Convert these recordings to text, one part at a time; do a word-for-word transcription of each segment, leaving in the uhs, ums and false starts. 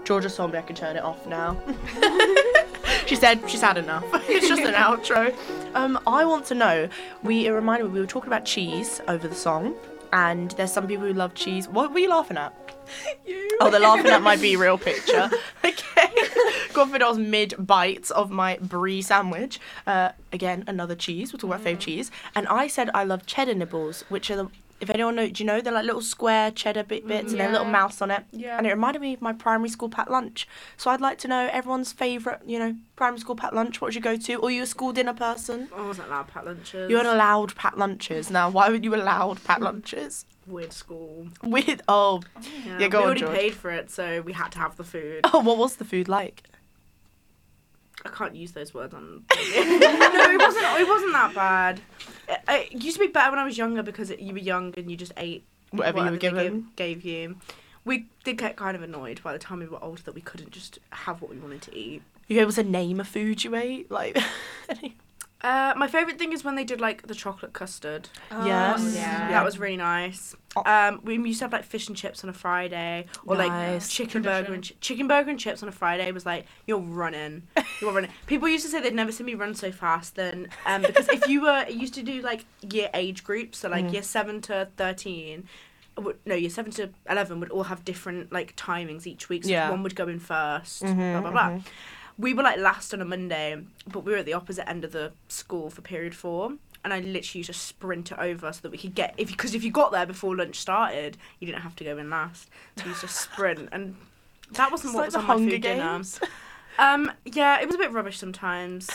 Georgia told me I could turn it off now. She said she's had enough. It's just an outro. Um, I want to know, we, a reminder, we were talking about cheese over the song, and there's some people who love cheese. What were you laughing at? You. Oh, they're laughing at my Be Real picture. Okay. God forbid I was mid-bite of my brie sandwich. Uh, again, another cheese. We'll talk about fave cheese. And I said I love cheddar nibbles, which are the, if anyone knows, do you know, they're like little square cheddar bit bits and they have a little mouse on it. Yeah. And it reminded me of my primary school packed lunch. So I'd like to know everyone's favourite, you know, primary school packed lunch. What would you go to? Or are you a school dinner person? I wasn't allowed packed lunches. You weren't allowed packed lunches. Now, why would you allowed packed lunches? Weird school. With, oh, Yeah, yeah, go we on, already George. paid for it, so we had to have the food. Oh, what was the food like? I can't use those words on. no, it wasn't. It wasn't that bad. It, it used to be better when I was younger because it, you were young and you just ate Whatever you were they given. Gave, gave you. We did get kind of annoyed by the time we were older that we couldn't just have what we wanted to eat. You able to name a food you ate? Like, Uh, my favourite thing is when they did like the chocolate custard. yes. Oh, yeah. That was really nice. Oh. Um, we used to have like fish and chips on a Friday, or like Nice. chicken Tradition. burger and ch- chicken burger and chips on a Friday was like you're running, you're running. People used to say they'd never seen me run so fast. Then, um, because if you were, it used to do like year age groups, so like Mm. year seven to thirteen. would- No, year seven to eleven would all have different like timings each week. So Yeah. one would go in 1st Mhm, blah blah blah. mhm. We were like last on a Monday, but we were at the opposite end of the school for period four, and I literally used to sprint it over so that we could get if because if you got there before lunch started, you didn't have to go in last. So you used to sprint, and that wasn't It's what like was the on my Hunger food dinner. Games. Um, yeah, it was a bit rubbish sometimes.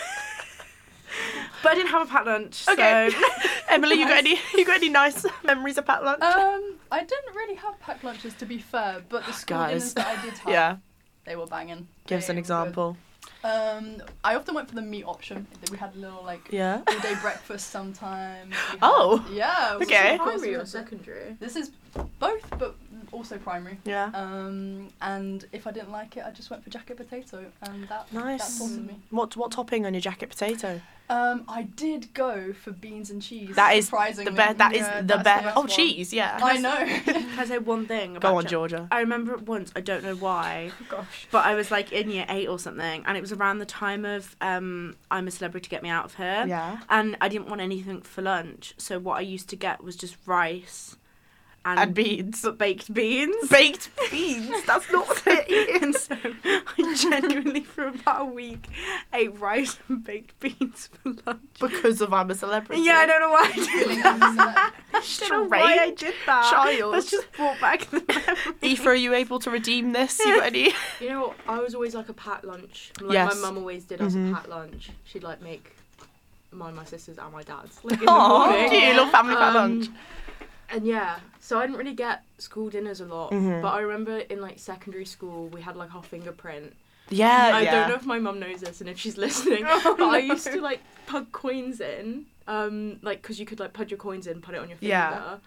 But I didn't have a packed lunch. Okay. So. Emily, you got any? You got any nice memories of packed lunch? Um, I didn't really have packed lunches, to be fair, but the school Guys. dinners that I did have, yeah. they were banging. Give us They an were example. good. Um, I often went for the meat option. We had a little like Yeah. all day breakfast sometimes. We had- Oh. yeah. it was Okay. of course Primary we or had- secondary? This is both, but also primary. Yeah. Um, and if I didn't like it, I just went for jacket potato, and that that Nice. sorted me. What what topping on your jacket potato? Um, I did go for beans and cheese. That is surprisingly. The best. That is Yeah, the that's best. best Oh, one. cheese. Yeah. I know. Can I say one thing? About Go on, Jack- Georgia. I remember it once. I don't know why. Gosh. But I was like in year eight or something, and it was around the time of um, I'm a Celebrity, Get Me Out of Here. Yeah. And I didn't want anything for lunch, so what I used to get was just rice and, And beans. but baked beans. Baked beans. That's not what it is. And so I genuinely, for about a week, ate rice and baked beans for lunch. Because of I'm a Celebrity. Yeah, I don't know why I did that. I don't know why I Strange did that. child. That's just brought back the memory. Aoife, are you able to redeem this? You got any? You know, I was always like a packed lunch. Like Yes. my mum always did us Mhm. a packed lunch. She'd like make mine, my sisters, and my dad's like in the Oh, morning. cute little family packed Um, lunch. And yeah, so I didn't really get school dinners a lot. Mhm. But I remember in like secondary school, we had like our fingerprint. Yeah, I yeah. don't know if my mum knows this and if she's listening, Oh, but I no. used to like put coins in, um, like because you could like put your coins in, put it on your finger. Yeah.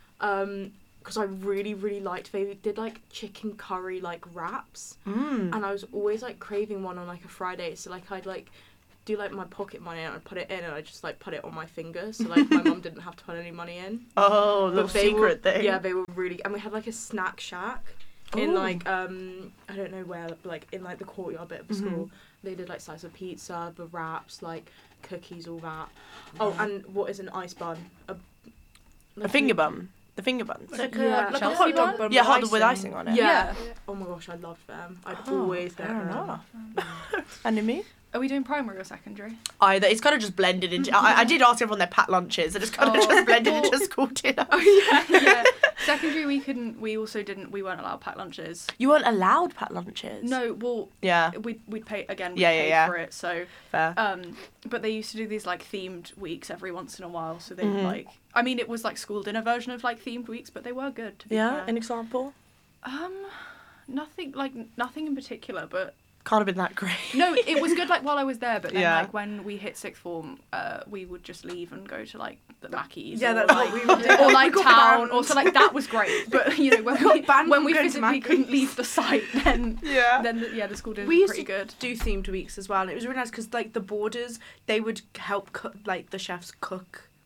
Um, because I really, really liked. They did like chicken curry like wraps, Mm. and I was always like craving one on like a Friday. So like I'd like do like my pocket money and I'd put it in and I just like put it on my finger so like my mum didn't have to put any money in. Oh, little they secret were, thing. Yeah, they were really, and we had like a snack shack in Ooh. like um I don't know where, but, like in like the courtyard bit of the Mhm. school. They did like slice of pizza, the wraps, like cookies, all that. Oh, and what is an ice bun? A, A like finger bun. The finger buns. Like, Yeah. a, like a Chelsea hot dog bun? bun Yeah, with hot dog with icing on it. Yeah. Yeah. Oh my gosh, I loved them. I'd Oh, always get fair them. enough. And in me? Are we doing primary or secondary? Either. It's kind of just blended into. I, I did ask everyone their packed lunches, and it's kind of Oh, just blended well- into school dinner. Oh yeah, yeah. Secondary, we couldn't. We also didn't. We weren't allowed packed lunches. You weren't allowed packed lunches. No, well, Yeah. we'd we'd pay again. We'd Yeah, yeah, pay yeah. for it. So, Fair. um, but they used to do these like themed weeks every once in a while. So they Mhm. like. I mean, it was like school dinner version of like themed weeks, but they were good. To be Yeah. fair. An example. Um, nothing like nothing in particular, but Can't have been that great. no, it was good like while I was there. But then Yeah. like when we hit sixth form, uh, we would just leave and go to like the Mackies. Yeah, or, that's like, what we would do. or like We got town, banned. or so like that was great. But you know when got we banned when from we going to physically Mackies. couldn't leave the site, then Yeah. then the, yeah, the school dinner We was used pretty to good. do themed weeks as well, and it was really nice because like the boarders, they would help cook, like the chefs cook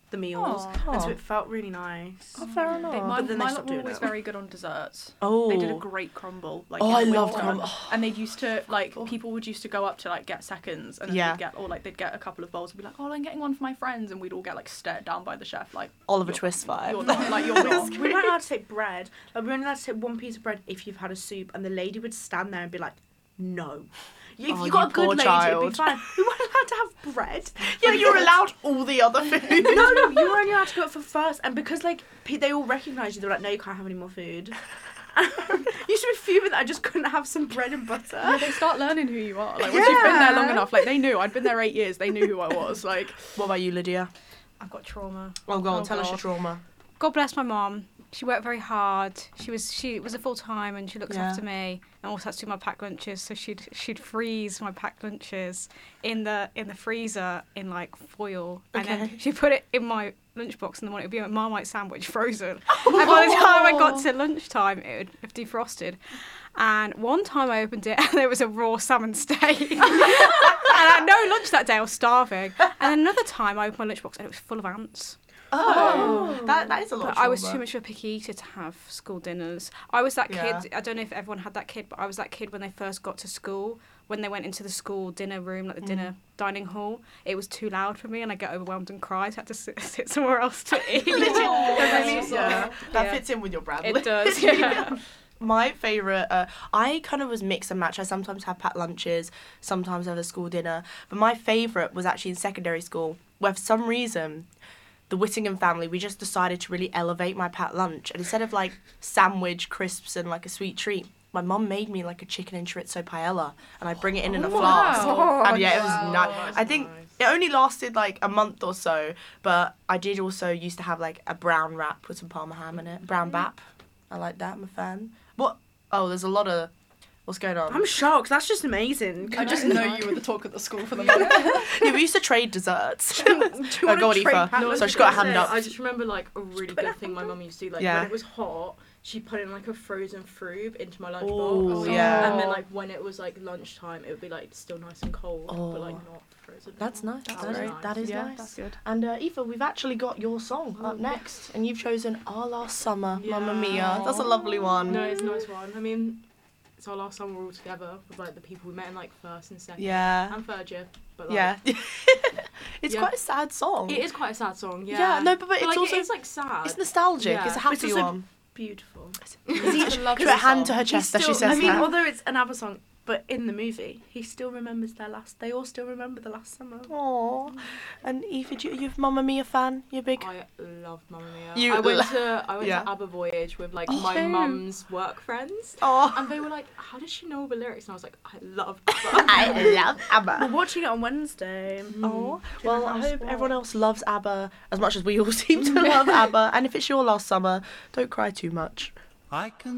the meals, Aw. and so Aw. it felt really nice. Oh, fair enough. They, my But then they my stopped lot were doing always it. very good on desserts. oh. They did a great crumble. Like, Oh, in I the love winter. crumble. And they'd used to like people would used to go up to like get seconds, and then Yeah. they'd get or like they'd get a couple of bowls and be like, oh, I'm getting one for my friends, and we'd all get like stared down by the chef like Oliver you're- Twist vibe. You're not like you're not. We weren't allowed to take bread. Like, we were only allowed to take one piece of bread if you've had a soup, and the lady would stand there and be like, "No, if Oh, you got you a good poor lady, child. it'd be fine." We weren't allowed to have bread. Yeah, you're allowed all the other food. No, no, you were only allowed to go up for first, and because like pe- they all recognised you, they were like, "No, you can't have any more food." Used to be fuming that I just couldn't have some bread and butter. Yeah, they start learning who you are. Like once you've been there long enough, like they knew. I'd been there eight years. They knew who I was. Like What about you, Lydia? I've got trauma. Oh, go on, Oh, tell us your God. trauma. God bless my mom. She worked very hard. She was she was a full time and she looks Yeah. after me and also had to do my packed lunches. So she'd she'd freeze my packed lunches in the in the freezer in like foil, and Okay. then she put it in my lunchbox in the morning. It would be a Marmite sandwich frozen. And by the time I got to lunchtime, it would have defrosted. And one time I opened it and there was a raw salmon steak. And I had no lunch that day. I was starving. And another time I opened my lunchbox and it was full of ants. Oh, that that is a lot. But of I was trauma. too much of a picky eater to have school dinners. I was that Yeah. kid, I don't know if everyone had that kid, but I was that kid when they first got to school, when they went into the school dinner room, like the dinner dining hall. It was too loud for me and I get overwhelmed and cry, so I had to sit, sit somewhere else to eat. yeah, that Yeah. fits in with your Bradley. It does, yeah. My favourite, uh, I kind of was mix and match. I sometimes have packed lunches, sometimes have a school dinner. But my favourite was actually in secondary school, where for some reason, the Whittingham family, we just decided to really elevate my packed lunch. And instead of like sandwich, crisps, and like a sweet treat, my mum made me like a chicken and chorizo paella, and I bring it in in a flask. wow. And yeah, it was Wow, nice. that's I think nice. it only lasted like a month or so, but I did also used to have like a brown wrap with some Parma ham in it. Brown bap. I like that. I'm a fan. What? Oh, there's a lot of. What's going on? I'm shocked. That's just amazing. I just know you were the talk of the school for the month. Yeah, we used to trade desserts. Do you Oh, wanna go on, trade Aoife. pat- No, I so was she's got a gonna hand say, up. I just remember like a really good thing my mum used to do. Like Yeah. when it was hot, she put in like a frozen fruit into my lunchbox. Ooh, yeah. And then like when it was like lunchtime, it would be like still nice and cold, Oh. but like not frozen. That's nice. That's That is- very that is yeah, nice. that's good. And uh, Aoife, we've actually got your song up next, and you've chosen Our Last Summer, Mamma Mia. That's a lovely one. No, it's a nice one. I mean, it's our last summer we're all together with like the people we met in like first and second Yeah. and third year. But like, Yeah. It's Yeah. quite a sad song. it is quite a sad song. Yeah. Yeah, no, but, but it's like, also it is like sad. it's nostalgic. Yeah. It's a But happy it's also one. Beautiful. She lovely put a hand song. to her He chest as she still- says I mean, that. although it's an ABBA song, but in the movie, he still remembers their last. They all still remember the last summer. Aww. And Aoife, do you, you a Mamma Mia fan? You're big. I love Mamma Mia. You I went lo- to I went Yeah. to ABBA Voyage with like Oh. my mum's work friends, Oh, and they were like, "How does she know all the lyrics?" And I was like, "I love ABBA." I love We're ABBA. watching it on Wednesday. Oh, Do you know well, how I to hope spell? everyone else loves ABBA as much as we all seem to love ABBA. And if it's your last summer, don't cry too much. I can